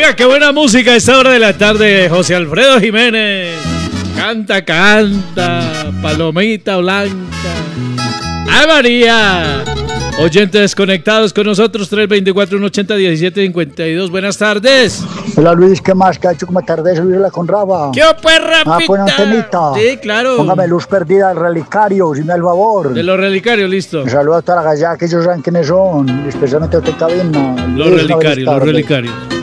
Oiga, qué buena música a esta hora de la tarde, José Alfredo Jiménez. Canta, canta, palomita blanca. ¡Ay, María! Oyentes conectados con nosotros, 324-180-1752. Buenas tardes. Hola Luis, ¿qué más? ¿Qué ha hecho como tarde? Luis la Conraba. ¿Qué pues, rapita? Pues un temita. Sí, claro. Póngame Luz Perdida del Relicario, si me da el favor. De los relicarios, listo. Un saludo a toda la gallada, que ellos saben quiénes son, especialmente a usted en cabina. Los relicarios, los relicarios.